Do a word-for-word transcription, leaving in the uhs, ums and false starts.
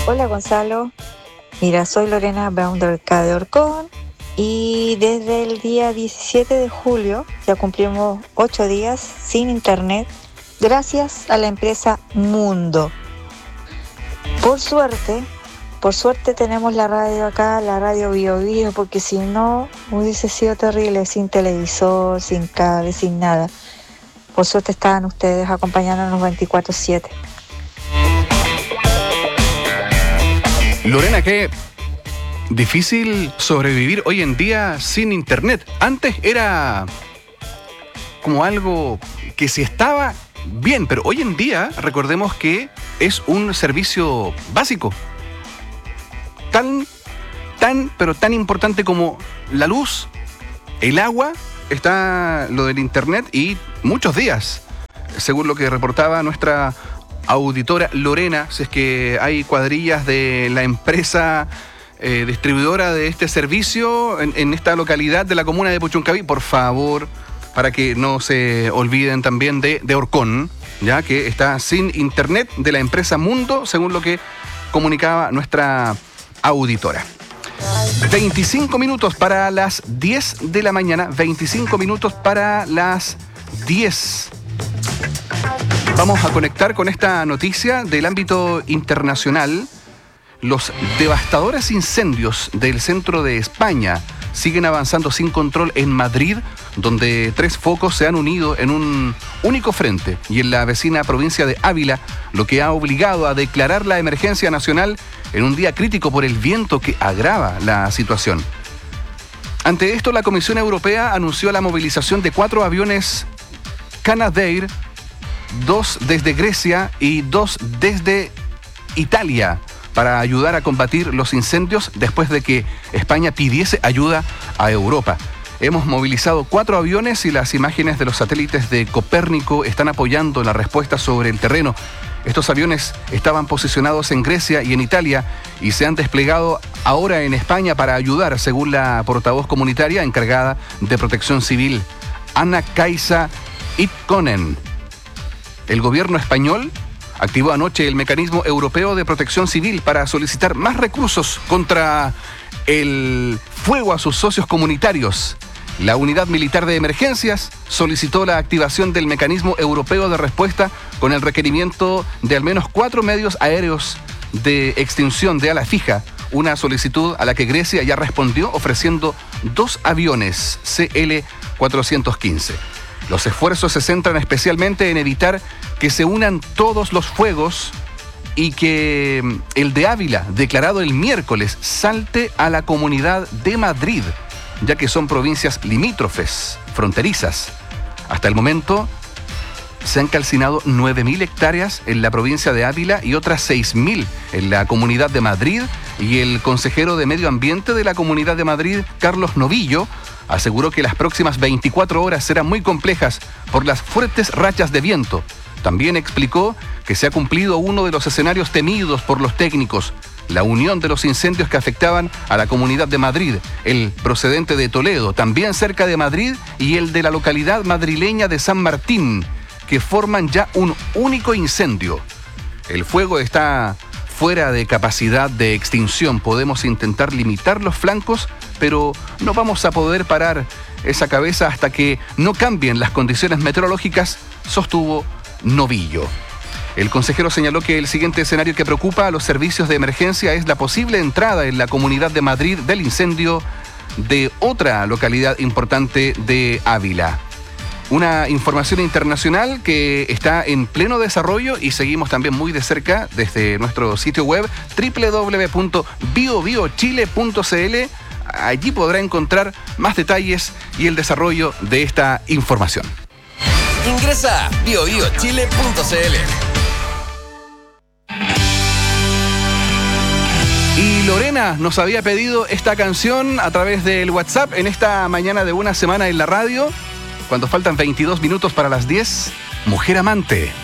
Hola Gonzalo, mira, soy Lorena Brown del C A de Orcón y desde el día diecisiete de julio ya cumplimos ocho días sin internet gracias a la empresa Mundo. Por suerte, por suerte tenemos la radio acá, la radio Bio Bio, porque si no hubiese sido terrible, sin televisor, sin cable, sin nada. Por suerte estaban ustedes acompañándonos veinticuatro siete. Lorena, qué difícil sobrevivir hoy en día sin internet. Antes era como algo que si estaba bien, pero hoy en día recordemos que es un servicio básico. Tan, tan, pero tan importante como la luz, el agua, está lo del internet y muchos días, según lo que reportaba nuestra auditora Lorena, si es que hay cuadrillas de la empresa eh, distribuidora de este servicio en, en esta localidad de la comuna de Puchuncaví, por favor, para que no se olviden también de, de Orcón, ya que está sin internet, de la empresa Mundo, según lo que comunicaba nuestra auditora. veinticinco minutos para las diez de la mañana, veinticinco minutos para las diez. Vamos a conectar con esta noticia del ámbito internacional. Los devastadores incendios del centro de España siguen avanzando sin control en Madrid, donde tres focos se han unido en un único frente, y en la vecina provincia de Ávila, lo que ha obligado a declarar la emergencia nacional en un día crítico por el viento que agrava la situación. Ante esto, la Comisión Europea anunció la movilización de cuatro aviones Canadair, dos desde Grecia y dos desde Italia, para ayudar a combatir los incendios después de que España pidiese ayuda a Europa. Hemos movilizado cuatro aviones y las imágenes de los satélites de Copérnico están apoyando la respuesta sobre el terreno. Estos aviones estaban posicionados en Grecia y en Italia y se han desplegado ahora en España para ayudar, según la portavoz comunitaria encargada de Protección Civil, Anna-Kaisa Itkonen. El gobierno español activó anoche el mecanismo europeo de protección civil para solicitar más recursos contra el fuego a sus socios comunitarios. La unidad militar de emergencias solicitó la activación del mecanismo europeo de respuesta con el requerimiento de al menos cuatro medios aéreos de extinción de ala fija, una solicitud a la que Grecia ya respondió ofreciendo dos aviones C L cuatrocientos quince. Los esfuerzos se centran especialmente en evitar que se unan todos los fuegos y que el de Ávila, declarado el miércoles, salte a la Comunidad de Madrid, ya que son provincias limítrofes, fronterizas. Hasta el momento se han calcinado nueve mil hectáreas en la provincia de Ávila y otras seis mil en la Comunidad de Madrid, y el consejero de Medio Ambiente de la Comunidad de Madrid, Carlos Novillo, aseguró que las próximas veinticuatro horas serán muy complejas por las fuertes rachas de viento. También explicó que se ha cumplido uno de los escenarios temidos por los técnicos: la unión de los incendios que afectaban a la Comunidad de Madrid, el procedente de Toledo, también cerca de Madrid, y el de la localidad madrileña de San Martín, que forman ya un único incendio. El fuego está fuera de capacidad de extinción. Podemos intentar limitar los flancos, pero no vamos a poder parar esa cabeza hasta que no cambien las condiciones meteorológicas, sostuvo Novillo. El consejero señaló que el siguiente escenario que preocupa a los servicios de emergencia es la posible entrada en la Comunidad de Madrid del incendio de otra localidad importante de Ávila. Una información internacional que está en pleno desarrollo y seguimos también muy de cerca desde nuestro sitio web doble u doble u doble u punto bio bio chile punto c l. Allí podrá encontrar más detalles y el desarrollo de esta información. Ingresa a bio bio chile punto c l. Y Lorena nos había pedido esta canción a través del WhatsApp en esta mañana de una semana en la radio, cuando faltan veintidós minutos para las diez. Mujer Amante.